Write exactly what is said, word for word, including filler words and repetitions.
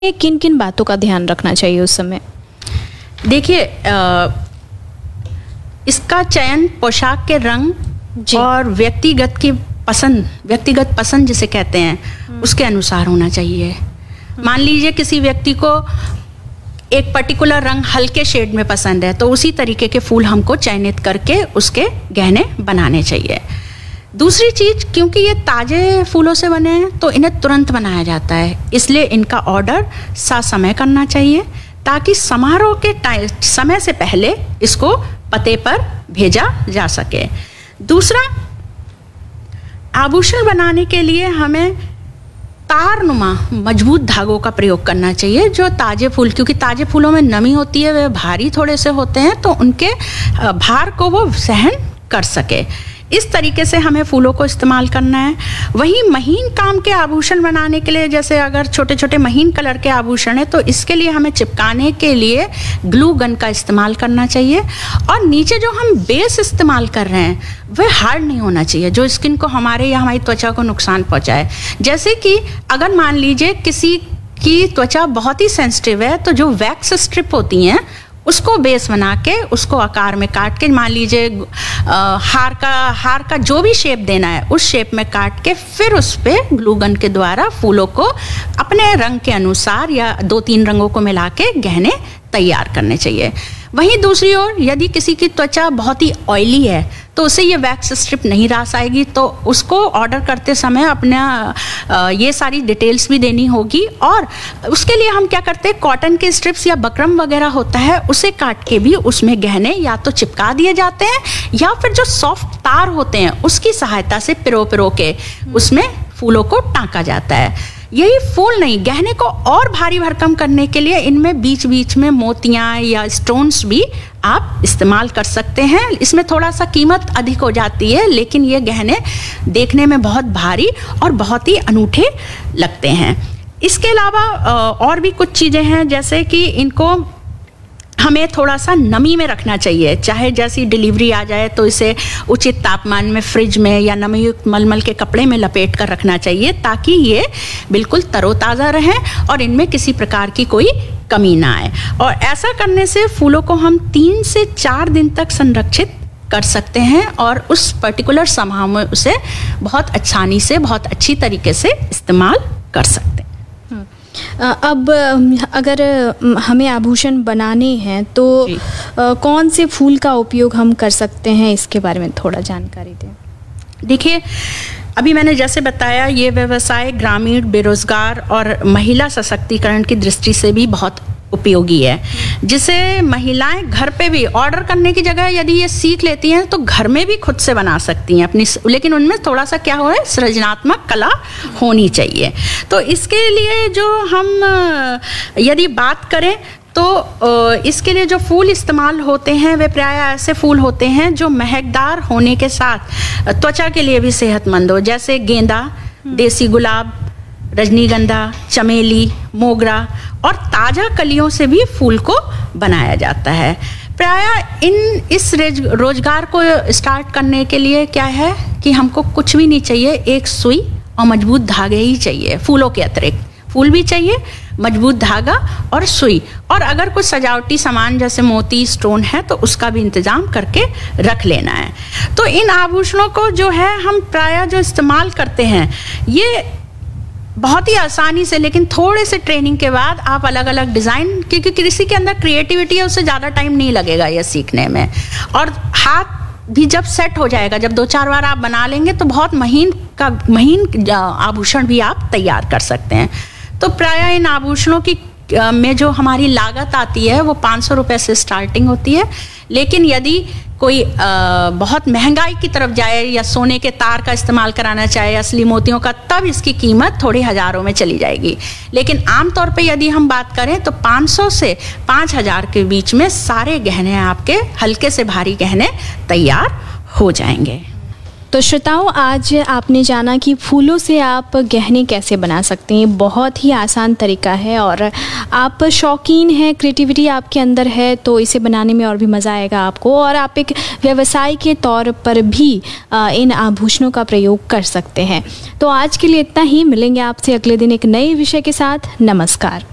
किन किन बातों का ध्यान रखना चाहिए उस समय? देखिए, इसका चयन पोशाक के रंग और व्यक्तिगत की पसंद व्यक्तिगत पसंद जिसे कहते हैं उसके अनुसार होना चाहिए। मान लीजिए किसी व्यक्ति को एक पर्टिकुलर रंग हल्के शेड में पसंद है, तो उसी तरीके के फूल हमको चयनित करके उसके गहने बनाने चाहिए। दूसरी चीज़, क्योंकि ये ताज़े फूलों से बने हैं तो इन्हें तुरंत बनाया जाता है, इसलिए इनका ऑर्डर ससमय करना चाहिए ताकि समारोह के टाइम समय से पहले इसको पते पर भेजा जा सके। दूसरा, आभूषण बनाने के लिए हमें तारनुमा मजबूत धागों का प्रयोग करना चाहिए। जो ताज़े फूल, क्योंकि ताज़े फूलों में नमी होती है, वे भारी थोड़े से होते हैं, तो उनके भार को वो सहन कर सके। इस तरीके से हमें फूलों को इस्तेमाल करना है। वहीं महीन काम के आभूषण बनाने के लिए, जैसे अगर छोटे छोटे महीन कलर के आभूषण है, तो इसके लिए हमें चिपकाने के लिए ग्लू गन का इस्तेमाल करना चाहिए। और नीचे जो हम बेस इस्तेमाल कर रहे हैं वह हार्ड नहीं होना चाहिए, जो स्किन को हमारे या हमारी त्वचा को नुकसान पहुंचाए। जैसे कि अगर मान लीजिए किसी की त्वचा बहुत ही सेंसिटिव है, तो जो वैक्स स्ट्रिप होती हैं उसको बेस बना के उसको आकार में काट के, मान लीजिए हार का हार का जो भी शेप देना है उस शेप में काट के फिर उस पर ग्लू गन के द्वारा फूलों को अपने रंग के अनुसार या दो तीन रंगों को मिला के गहने तैयार करने चाहिए। वहीं दूसरी ओर यदि किसी की त्वचा बहुत ही ऑयली है तो उसे ये वैक्स स्ट्रिप नहीं रास आएगी, तो उसको ऑर्डर करते समय अपना ये सारी डिटेल्स भी देनी होगी। और उसके लिए हम क्या करते हैं, कॉटन के स्ट्रिप्स या बकरम वगैरह होता है उसे काट के भी उसमें गहने या तो चिपका दिए जाते हैं या फिर जो सॉफ्ट तार होते हैं उसकी सहायता से पिरो पिरो के उसमें फूलों को टाँका जाता है। यही फूल नहीं, गहने को और भारी भरकम करने के लिए इनमें बीच बीच में मोतियां या स्टोन्स भी आप इस्तेमाल कर सकते हैं। इसमें थोड़ा सा कीमत अधिक हो जाती है, लेकिन ये गहने देखने में बहुत भारी और बहुत ही अनूठे लगते हैं। इसके अलावा और भी कुछ चीज़ें हैं, जैसे कि इनको हमें थोड़ा सा नमी में रखना चाहिए। चाहे जैसी डिलीवरी आ जाए तो इसे उचित तापमान में फ्रिज में या नमीयुक्त मलमल के कपड़े में लपेट कर रखना चाहिए ताकि ये बिल्कुल तरोताज़ा रहें और इनमें किसी प्रकार की कोई कमी ना आए। और ऐसा करने से फूलों को हम तीन से चार दिन तक संरक्षित कर सकते हैं और उस पर्टिकुलर समय में उसे बहुत आसानी से, बहुत अच्छी तरीके से इस्तेमाल कर सकते हैं। अब अगर हमें आभूषण बनाने हैं तो कौन से फूल का उपयोग हम कर सकते हैं, इसके बारे में थोड़ा जानकारी दें। देखिए, अभी मैंने जैसे बताया, ये व्यवसाय ग्रामीण, बेरोजगार और महिला सशक्तिकरण की दृष्टि से भी बहुत उपयोगी है, जिसे महिलाएं घर पे भी ऑर्डर करने की जगह यदि ये सीख लेती हैं तो घर में भी खुद से बना सकती हैं अपनी, लेकिन उनमें थोड़ा सा क्या हो है, सृजनात्मक कला होनी चाहिए। तो इसके लिए जो हम यदि बात करें तो इसके लिए जो फूल इस्तेमाल होते हैं वे प्रायः ऐसे फूल होते हैं जो महकदार होने के साथ त्वचा के लिए भी सेहतमंद हो, जैसे गेंदा, देसी गुलाब, रजनीगंधा, चमेली, मोगरा और ताज़ा कलियों से भी फूल को बनाया जाता है। प्रायः इन इस रोजगार को स्टार्ट करने के लिए क्या है कि हमको कुछ भी नहीं चाहिए, एक सुई और मजबूत धागे ही चाहिए। फूलों के अतिरिक्त फूल भी चाहिए, मजबूत धागा और सुई, और अगर कुछ सजावटी सामान जैसे मोती, स्टोन है तो उसका भी इंतजाम करके रख लेना है। तो इन आभूषणों को जो है हम प्रायः जो इस्तेमाल करते हैं ये बहुत ही आसानी से, लेकिन थोड़े से ट्रेनिंग के बाद आप अलग अलग डिज़ाइन, क्योंकि किसी के अंदर क्रिएटिविटी है उसे ज़्यादा टाइम नहीं लगेगा ये सीखने में, और हाथ भी जब सेट हो जाएगा, जब दो चार बार आप बना लेंगे तो बहुत महीन का महीन आभूषण भी आप तैयार कर सकते हैं। तो प्रायः इन आभूषणों की में जो हमारी लागत आती है वो पाँच सौ रुपये से स्टार्टिंग होती है, लेकिन यदि कोई आ, बहुत महंगाई की तरफ जाए या सोने के तार का इस्तेमाल कराना चाहे, असली मोतियों का, तब इसकी कीमत थोड़ी हज़ारों में चली जाएगी। लेकिन आमतौर पे यदि हम बात करें तो पाँच सौ से पाँच हज़ार के बीच में सारे गहने, आपके हल्के से भारी गहने तैयार हो जाएंगे। तो श्रोताओं, आज आपने जाना कि फूलों से आप गहने कैसे बना सकते हैं। बहुत ही आसान तरीका है और आप शौकीन हैं, क्रिएटिविटी आपके अंदर है तो इसे बनाने में और भी मज़ा आएगा आपको, और आप एक व्यवसाय के तौर पर भी इन आभूषणों का प्रयोग कर सकते हैं। तो आज के लिए इतना ही, मिलेंगे आपसे अगले दिन एक नए विषय के साथ। नमस्कार।